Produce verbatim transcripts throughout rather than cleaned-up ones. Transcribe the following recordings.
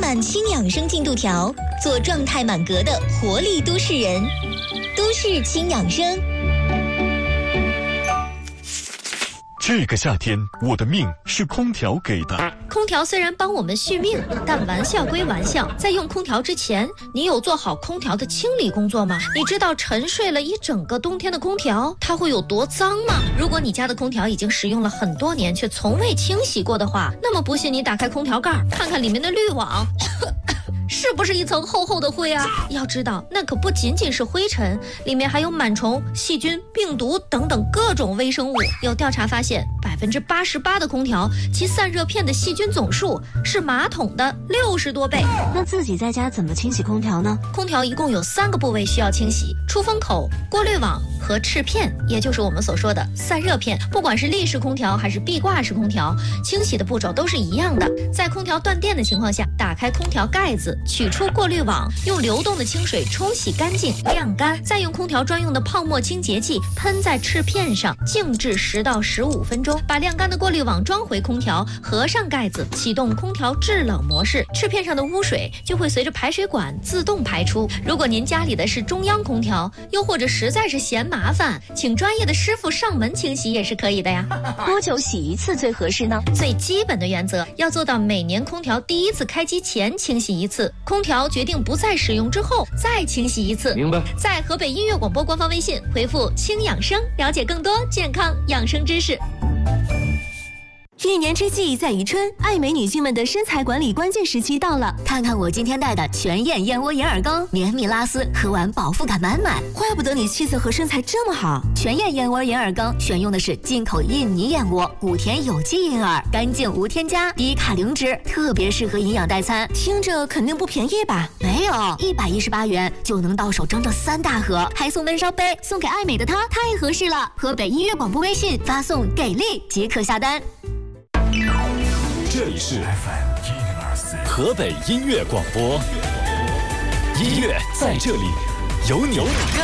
满轻养生进度条，做状态满格的活力都市人。都市轻养生。 这个夏天，我的命是空调给的。 空调虽然帮我们续命，但玩笑归玩笑，在用空调之前，你有做好空调的清理工作吗？你知道沉睡了一整个冬天的空调，它会有多脏吗？如果你家的空调已经使用了很多年，却从未清洗过的话，那么不信你打开空调盖，看看里面的滤网。是不是一层厚厚的灰啊？要知道，那可不仅仅是灰尘，里面还有螨虫、细菌、病毒等等各种微生物。有调查发现，百分之八十八的空调其散热片的细菌总数是马桶的六十多倍。 那自己在家怎么清洗空调呢？ 空调一共有三个部位需要清洗：出风口、过滤网和翅片，也就是我们所说的散热片。不管是立式空调还是壁挂式空调，清洗的步骤都是一样的。在空调断电的情况下，打开空调盖子，取出过滤网，用流动的清水冲洗干净，晾干，再用空调专用的泡沫清洁剂喷在翅片上，静置十到十五分钟，把晾干的过滤网装回空调，合上盖子，启动空调制冷模式，翅片上的污水就会随着排水管自动排出。如果您家里的是中央空调，又或者实在是嫌麻烦，请专业的师傅上门清洗也是可以的呀。 多久洗一次最合适呢？ 最基本的原则要做到每年空调第一次开机前清洗一次，空调决定不再使用之后再清洗一次。 明白。 在河北音乐广播官方微信回复轻养生，了解更多健康养生知识。 一年之计在于春，爱美女性们的身材管理关键时期到了。 看看我今天带的全燕燕窝银耳羹，绵密拉丝，喝完饱腹感满满。 怪不得你气色和身材这么好。 全燕燕窝银耳羹选用的是进口印尼燕窝，谷田有机银耳，干净无添加，低卡零脂，特别适合营养代餐。 听着肯定不便宜吧？ 没有，一百一十八元就能到手整整三大盒，还送温烧杯，送给爱美的她太合适了。河北音乐广播微信发送给力即可下单。 这里是 F M 一零二四河北音乐广播，音乐在这里，有你。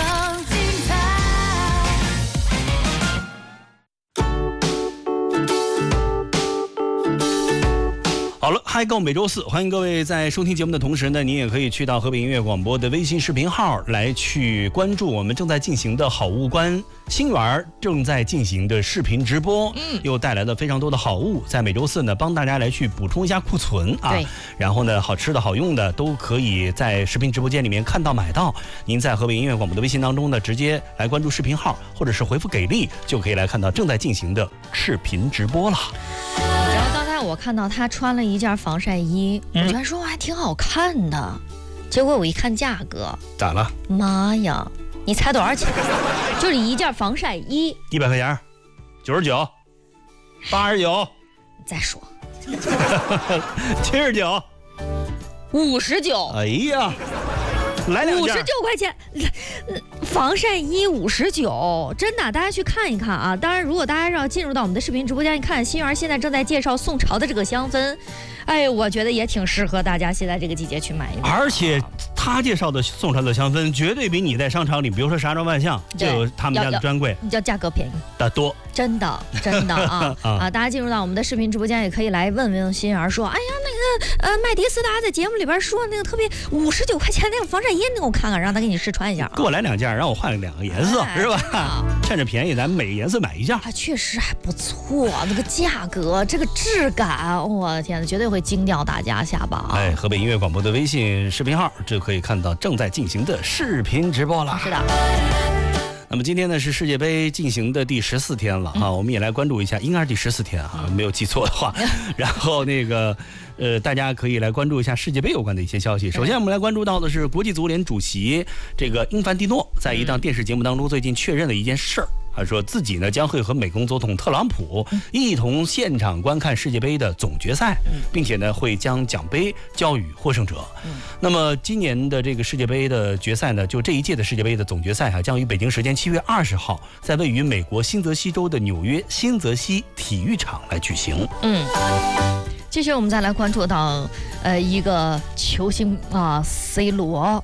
好了，嗨购每周四，欢迎各位在收听节目的同时呢，您也可以去到河北音乐广播的微信视频号来去关注我们正在进行的好物观新园正在进行的视频直播，嗯，又带来了非常多的好物，在每周四呢帮大家来去补充一下库存啊， 对， 然后呢好吃的好用的都可以在视频直播间里面看到买到。您在河北音乐广播的微信当中呢，直接来关注视频号，或者是回复给力，就可以来看到正在进行的视频直播了。 然后刚才我看到他穿了一件防晒衣，嗯、我觉得说还挺好看的，结果我一看价格， 咋了？ 妈呀！你猜多少钱？就是一件防晒衣， 一百块钱，九十九，八十九， 再说， 七十九， 五十九。 哎呀，来两件， 五十九块钱，防晒衣五十九，真的，大家去看一看啊！当然，如果大家要进入到我们的视频直播间，你看新园现在正在介绍宋朝的这个香氛，哎，我觉得也挺适合大家现在这个季节去买一买。 而且他介绍的宋朝的香氛，绝对比你在商场里，比如说沙庄万象，就有他们家的专柜， 要价格便宜的多。 真的，真的啊啊！大家进入到我们的视频直播间，也可以来问问新园说，哎呀，那个呃，麦迪斯达在节目里边说那个特别五十九块钱那个防晒衣，你给我看看，让他给你试穿一下、啊。 给我来两件，让我换两个颜色，哎、是吧？啊、趁着便宜，咱每个颜色买一件。 啊，确实还不错，那个价格，这个质感，我的天哪，绝对会惊掉大家下巴、啊。 哎，河北音乐广播的微信视频号就可以看到正在进行的视频直播了。 是的。 那么今天呢是世界杯进行的第十四天了啊，我们也来关注一下，应该是第十四天啊，没有记错的话。然后那个呃，大家可以来关注一下世界杯有关的一些消息。首先我们来关注到的是国际足联主席这个英凡蒂诺在一档电视节目当中最近确认了一件事儿。他说自己呢将会和美国总统特朗普一同现场观看世界杯的总决赛，并且呢会将奖杯交予获胜者。那么今年的这个世界杯的决赛呢，就这一届的世界杯的总决赛啊，将于北京时间七月二十号在位于美国新泽西州的纽约新泽西体育场来举行。 嗯。接下来我们再来关注到，呃，一个球星啊 ，C 罗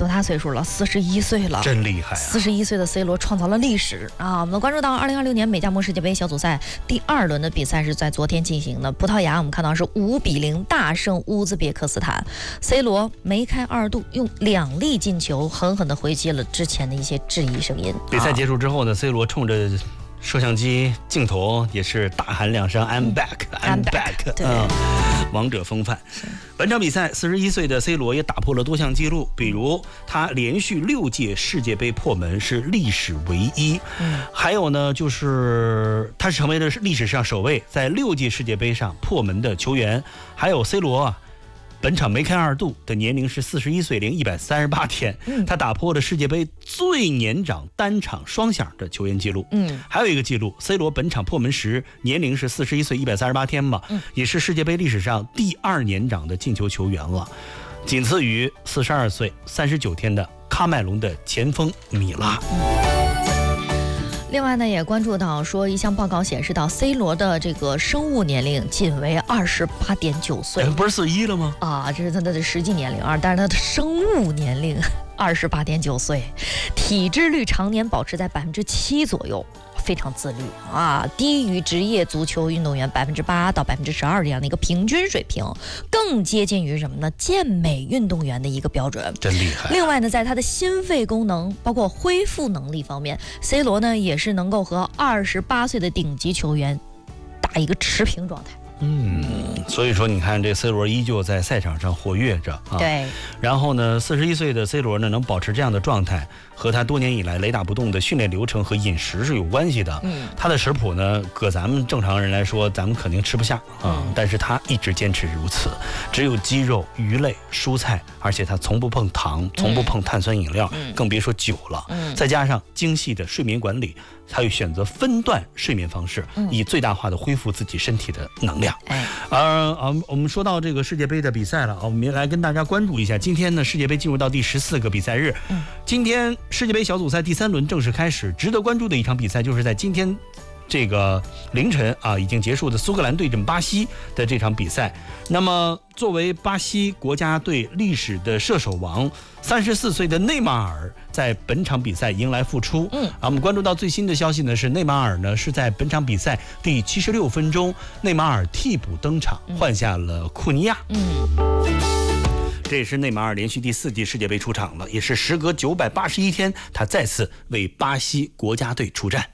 多大岁数了？四十一岁了， 真厉害啊！ 四十一岁的 C 罗创造了历史啊！我们关注到二零二六年美加墨世界杯小组赛第二轮的比赛是在昨天进行的，葡萄牙我们看到是五比零大胜乌兹别克斯坦 ，C 罗梅开二度，用两粒进球狠狠地回击了之前的一些质疑声音。 比赛结束之后呢 ，C 罗冲着摄像机镜头也是大喊两声 "I'm back, I'm back"， 对， 嗯，王者风范。本场比赛，四十一岁的 C 罗也打破了多项纪录，比如他连续六届世界杯破门是历史唯一，嗯，还有呢，就是他成为了历史上首位在六届世界杯上破门的球员。还有 C 罗啊。本场梅开二度的年龄是四十一岁零一百三十八天，嗯，他打破了世界杯最年长单场双响的球员记录。嗯，还有一个记录 ，C 罗本场破门时年龄是四十一岁一百三十八天嘛，嗯，也是世界杯历史上第二年长的进球球员了，仅次于四十二岁三十九天的喀麦隆的前锋米拉。嗯， 另外呢，也关注到说，一项报告显示到 C 罗的这个生物年龄仅为二十八点九岁， 不是四十一了吗？ 啊，这是他的实际年龄啊，但是他的生物年龄二十八点九岁，体脂率常年保持在百分之七左右。非常自律啊，低于职业足球运动员百分之八到百分之十二这样的一个平均水平，更接近于什么呢？健美运动员的一个标准， 真厉害。 另外呢，在他的心肺功能包括恢复能力方面 ，C 罗呢也是能够和二十八岁的顶级球员打一个持平状态。 嗯，所以说你看这 C 罗依旧在赛场上活跃着啊。 对。 然后呢，四十一岁的 C 罗呢，能保持这样的状态，和他多年以来雷打不动的训练流程和饮食是有关系的。嗯。他的食谱呢，搁咱们正常人来说，咱们肯定吃不下啊。嗯、但是他一直坚持如此，只有鸡肉、鱼类、蔬菜，而且他从不碰糖，从不碰碳酸饮料，嗯、更别说酒了。嗯。再加上精细的睡眠管理，他又选择分段睡眠方式，嗯、以最大化的恢复自己身体的能量。哎，而啊，我们说到这个世界杯的比赛了啊，我们也来跟大家关注一下。今天呢，世界杯进入到第十四个比赛日，嗯，今天世界杯小组赛第三轮正式开始。值得关注的一场比赛，就是在今天这个凌晨啊，已经结束的苏格兰对阵巴西的这场比赛。那么，作为巴西国家队历史的射手王，三十四岁的内马尔在本场比赛迎来复出。嗯，啊，我们关注到最新的消息呢，是内马尔呢是在本场比赛第七十六分钟，内马尔替补登场，换下了库尼亚。嗯。这也是内马尔连续第四届世界杯出场了，也是时隔九百八十一天，他再次为巴西国家队出战。